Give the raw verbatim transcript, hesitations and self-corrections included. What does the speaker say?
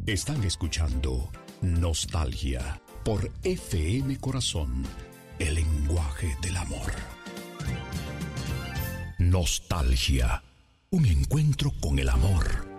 Están escuchando Nostalgia por F M Corazón, el lenguaje del amor. Nostalgia, un encuentro con el amor.